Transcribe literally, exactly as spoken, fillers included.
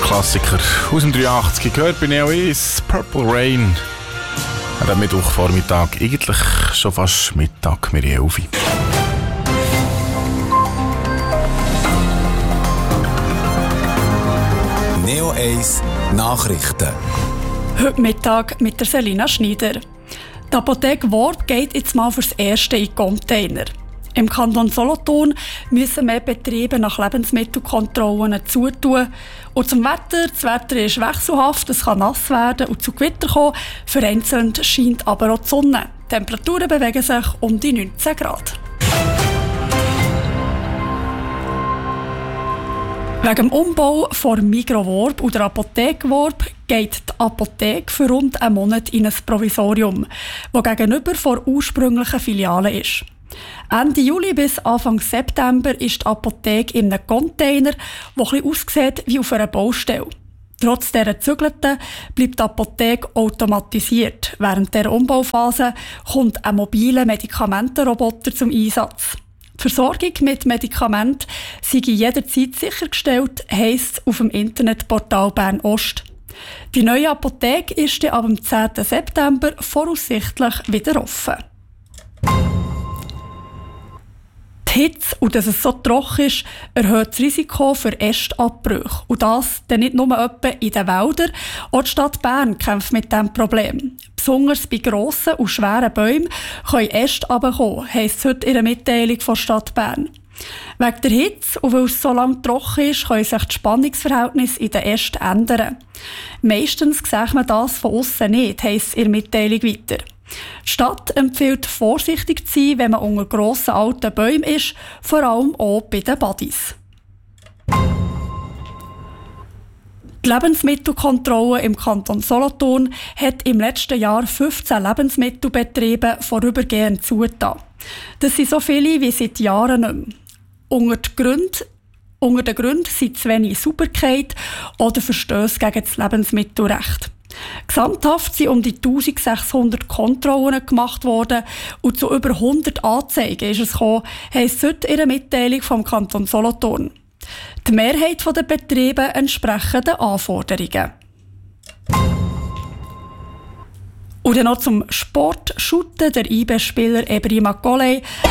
Klassiker aus dem dreiundachtzig gehört bei Neo Eis, Purple Rain. An diesem Mittwochvormittag, eigentlich schon fast Mittag, wir haben elf. Neo Eis Nachrichten. Heute Mittag mit der Selina Schneider. Die Apotheke Worb geht jetzt mal fürs Erste in Container. Im Kanton Solothurn müssen mehr Betriebe nach Lebensmittelkontrollen zutun. Und zum Wetter: Das Wetter ist wechselhaft, es kann nass werden und zu Gewitter kommen. Vereinzelt scheint aber auch die Sonne. Die Temperaturen bewegen sich um die neunzehn Grad. Wegen dem Umbau von Migros Worb und der Apotheke Worb geht die Apotheke für rund einen Monat in ein Provisorium, das gegenüber der ursprünglichen Filiale ist. Ende Juli bis Anfang September ist die Apotheke in einem Container, der ein bisschen aussieht wie auf einer Baustelle. Trotz dieser Zügelten bleibt die Apotheke automatisiert. Während der Umbauphase kommt ein mobiler Medikamentenroboter zum Einsatz. Die Versorgung mit Medikamenten sei jederzeit sichergestellt, heisst es auf dem Internetportal Bern Ost. Die neue Apotheke ist ab dem zehnten September voraussichtlich wieder offen. Die Hitze und dass es so trocken ist, erhöht das Risiko für Ästabbrüche. Und das dann nicht nur etwa in den Wäldern. Auch die Stadt Bern kämpft mit diesem Problem. Besonders bei grossen und schweren Bäumen können Äste herunterkommen, heisst es heute in einer Mitteilung von Stadt Bern. Wegen der Hitze und weil es so lange trocken ist, können sich die Spannungsverhältnisse in den Ästen ändern. Meistens sieht man das von außen nicht, heisst es in der Mitteilung weiter. Die Stadt empfiehlt, vorsichtig zu sein, wenn man unter grossen alten Bäumen ist, vor allem auch bei den Buddies. Die Lebensmittelkontrolle im Kanton Solothurn hat im letzten Jahr fünfzehn Lebensmittelbetriebe vorübergehend zugetan. Das sind so viele wie seit Jahren nicht mehr. Unter den Gründen, unter den Gründen sind zu wenig Sauberkeit oder Verstöße gegen das Lebensmittelrecht. Gesamthaft sind um die eintausendsechshundert Kontrollen gemacht worden und zu über hundert Anzeigen ist es gekommen, heisst es heute in einer Mitteilung vom Kanton Solothurn. Die Mehrheit der Betriebe entsprechen den Anforderungen. Und dann noch zum Sport. Shooten der I B-Spieler Ebrima Colley